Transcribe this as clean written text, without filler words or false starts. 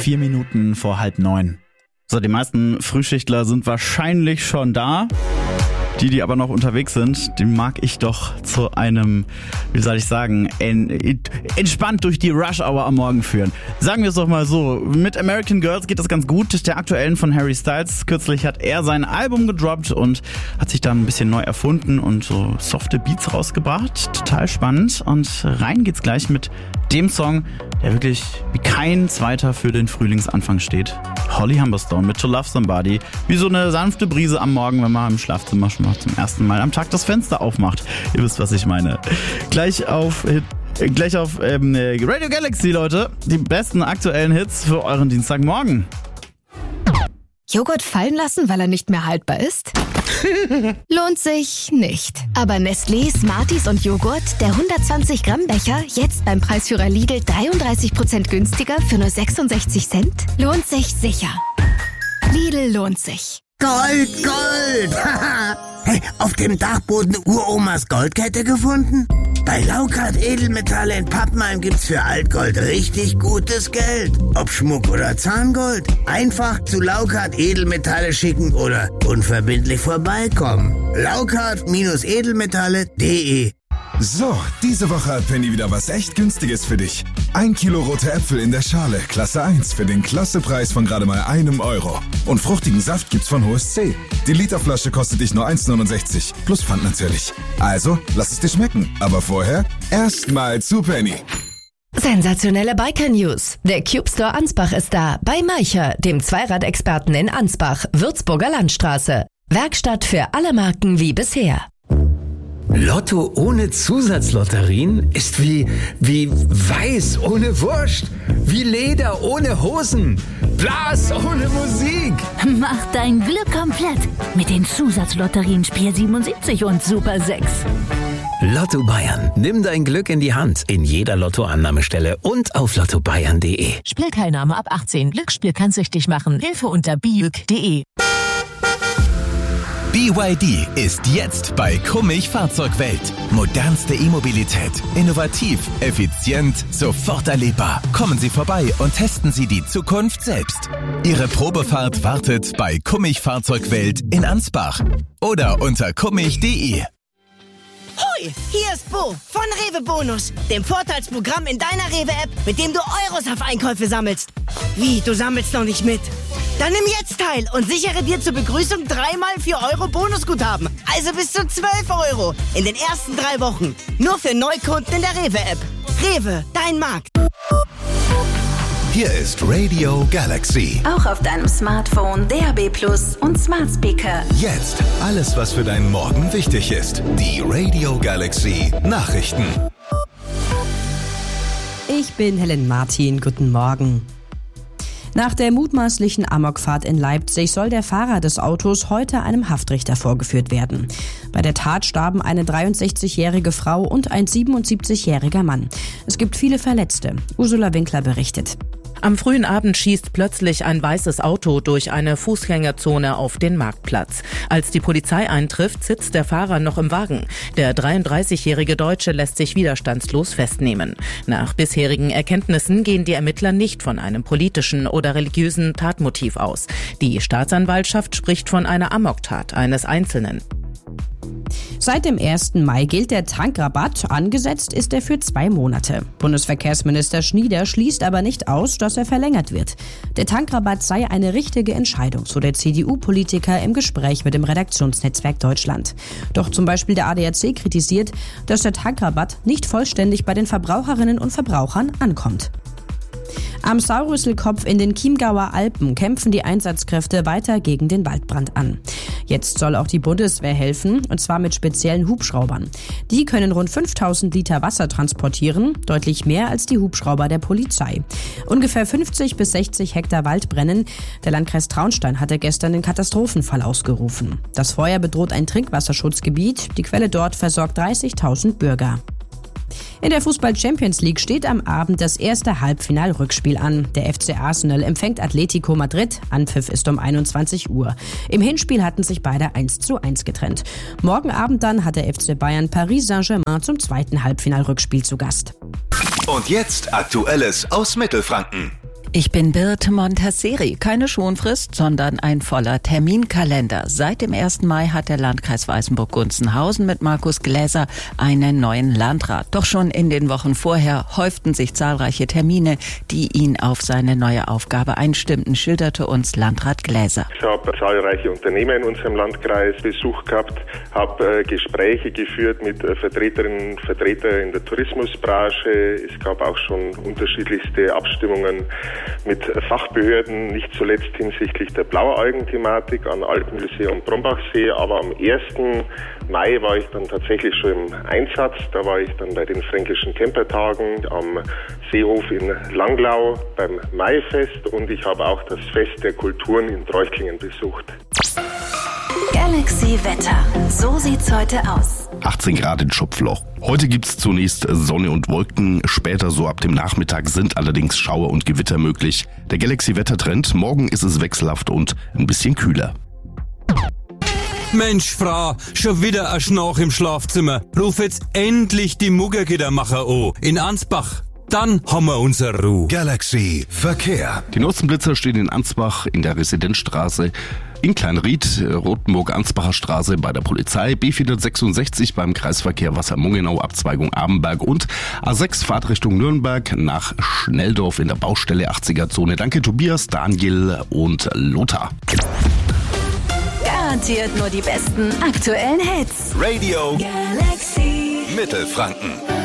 4 Minuten vor 8:30. So, die meisten Frühschichtler sind wahrscheinlich schon da. Die aber noch unterwegs sind, die mag ich doch zu einem, wie soll ich sagen, entspannt durch die Rush-Hour am Morgen führen. Sagen wir es doch mal so, mit American Girls geht das ganz gut. Der aktuellen von Harry Styles. Kürzlich hat er sein Album gedroppt und hat sich dann ein bisschen neu erfunden und so softe Beats rausgebracht. Total spannend. Und rein geht's gleich mit dem Song, der wirklich wie kein zweiter für den Frühlingsanfang steht. Holly Humberstone mit To Love Somebody. Wie so eine sanfte Brise am Morgen, wenn man im Schlafzimmer schon mal zum ersten Mal am Tag das Fenster aufmacht. Ihr wisst, was ich meine. Gleich auf Radio Galaxy, Leute. Die besten aktuellen Hits für euren Dienstagmorgen. Joghurt fallen lassen, weil er nicht mehr haltbar ist? Lohnt sich nicht. Aber Nestlé, Smarties und Joghurt, der 120 Gramm Becher, jetzt beim Preisführer Lidl 33% günstiger für nur 66 Cent? Lohnt sich sicher. Lidl lohnt sich. Gold, Gold! Hey, auf dem Dachboden Uromas Goldkette gefunden? Bei Laukart Edelmetalle in Pappenheim gibt's für Altgold richtig gutes Geld. Ob Schmuck oder Zahngold. Einfach zu Laukart Edelmetalle schicken oder unverbindlich vorbeikommen. Laukart-edelmetalle.de. So, diese Woche hat Penny wieder was echt Günstiges für dich. 1 Kilo rote Äpfel in der Schale, Klasse 1, für den Klassepreis von gerade mal €1. Und fruchtigen Saft gibt's von Hohes C. Die Literflasche kostet dich nur 1,69, plus Pfand natürlich. Also, lass es dir schmecken. Aber vorher erstmal zu Penny. Sensationelle Biker-News. Der Cube Store Ansbach ist da, bei Maicher, dem Zweiradexperten in Ansbach, Würzburger Landstraße. Werkstatt für alle Marken wie bisher. Lotto ohne Zusatzlotterien ist wie Weiß ohne Wurst, wie Leder ohne Hosen, Blas ohne Musik. Mach dein Glück komplett mit den Zusatzlotterien Spiel 77 und Super 6. Lotto Bayern. Nimm dein Glück in die Hand in jeder Lottoannahmestelle und auf lottobayern.de. Spielteilnahme ab 18. Glücksspiel kann süchtig machen. Hilfe unter biüg.de. BYD ist jetzt bei Kummich Fahrzeugwelt. Modernste E-Mobilität. Innovativ, effizient, sofort erlebbar. Kommen Sie vorbei und testen Sie die Zukunft selbst. Ihre Probefahrt wartet bei Kummich Fahrzeugwelt in Ansbach oder unter kummich.de. Hoi, hier ist Bo von Rewe Bonus, dem Vorteilsprogramm in deiner Rewe-App, mit dem du Euros auf Einkäufe sammelst. Wie, du sammelst noch nicht mit? Dann nimm jetzt teil und sichere dir zur Begrüßung 3x 4 € Bonusguthaben. Also bis zu 12 € in den ersten 3 Wochen. Nur für Neukunden in der Rewe-App. Rewe, dein Markt. Hier ist Radio Galaxy. Auch auf deinem Smartphone, DAB+ und Smart Speaker. Jetzt alles, was für deinen Morgen wichtig ist. Die Radio Galaxy Nachrichten. Ich bin Helen Martin. Guten Morgen. Nach der mutmaßlichen Amokfahrt in Leipzig soll der Fahrer des Autos heute einem Haftrichter vorgeführt werden. Bei der Tat starben eine 63-jährige Frau und ein 77-jähriger Mann. Es gibt viele Verletzte. Ursula Winkler berichtet. Am frühen Abend schießt plötzlich ein weißes Auto durch eine Fußgängerzone auf den Marktplatz. Als die Polizei eintrifft, sitzt der Fahrer noch im Wagen. Der 33-jährige Deutsche lässt sich widerstandslos festnehmen. Nach bisherigen Erkenntnissen gehen die Ermittler nicht von einem politischen oder religiösen Tatmotiv aus. Die Staatsanwaltschaft spricht von einer Amoktat eines Einzelnen. Seit dem 1. Mai gilt der Tankrabatt, angesetzt ist er für 2 Monate. Bundesverkehrsminister Schnieder schließt aber nicht aus, dass er verlängert wird. Der Tankrabatt sei eine richtige Entscheidung, so der CDU-Politiker im Gespräch mit dem Redaktionsnetzwerk Deutschland. Doch zum Beispiel der ADAC kritisiert, dass der Tankrabatt nicht vollständig bei den Verbraucherinnen und Verbrauchern ankommt. Am Saurüsselkopf in den Chiemgauer Alpen kämpfen die Einsatzkräfte weiter gegen den Waldbrand an. Jetzt soll auch die Bundeswehr helfen, und zwar mit speziellen Hubschraubern. Die können rund 5000 Liter Wasser transportieren, deutlich mehr als die Hubschrauber der Polizei. Ungefähr 50 bis 60 Hektar Wald brennen. Der Landkreis Traunstein hatte gestern den Katastrophenfall ausgerufen. Das Feuer bedroht ein Trinkwasserschutzgebiet. Die Quelle dort versorgt 30.000 Bürger. In der Fußball-Champions League steht am Abend das erste Halbfinal-Rückspiel an. Der FC Arsenal empfängt Atletico Madrid. Anpfiff ist um 21 Uhr. Im Hinspiel hatten sich beide 1:1 getrennt. Morgen Abend dann hat der FC Bayern Paris Saint-Germain zum zweiten Halbfinal-Rückspiel zu Gast. Und jetzt Aktuelles aus Mittelfranken. Ich bin Birte Montasseri. Keine Schonfrist, sondern ein voller Terminkalender. Seit dem 1. Mai hat der Landkreis Weißenburg-Gunzenhausen mit Markus Gläser einen neuen Landrat. Doch schon in den Wochen vorher häuften sich zahlreiche Termine, die ihn auf seine neue Aufgabe einstimmten, schilderte uns Landrat Gläser. Ich habe zahlreiche Unternehmer in unserem Landkreis Besuch gehabt, habe Gespräche geführt mit Vertreterinnen und Vertretern in der Tourismusbranche. Es gab auch schon unterschiedlichste Abstimmungen mit Fachbehörden, nicht zuletzt hinsichtlich der Blaualgen-Thematik an Alpenmühlsee und Brombachsee. Aber am 1. Mai war ich dann tatsächlich schon im Einsatz. Da war ich dann bei den Fränkischen Campertagen am Seehof in Langlau beim Maifest und ich habe auch das Fest der Kulturen in Treuchtlingen besucht. Galaxy Wetter. So sieht's heute aus. 18 Grad in Schopfloch. Heute gibt's zunächst Sonne und Wolken. Später, so ab dem Nachmittag, sind allerdings Schauer und Gewitter möglich. Der Galaxy-Wettertrend. Morgen ist es wechselhaft und ein bisschen kühler. Mensch, Frau, schon wieder ein Schnarch im Schlafzimmer. Ruf jetzt endlich die Muggergidermacher an. In Ansbach. Dann haben wir unsere Ruhe. Galaxy Verkehr. Die Nutzenblitzer stehen in Ansbach in der Residenzstraße, in Kleinried, Rothenburg-Ansbacher Straße bei der Polizei, B466 beim Kreisverkehr Wassermungenau, Abzweigung Abenberg und A6 Fahrtrichtung Nürnberg nach Schnelldorf in der Baustelle 80er-Zone. Danke Tobias, Daniel und Lothar. Garantiert nur die besten aktuellen Hits. Radio Galaxy Mittelfranken.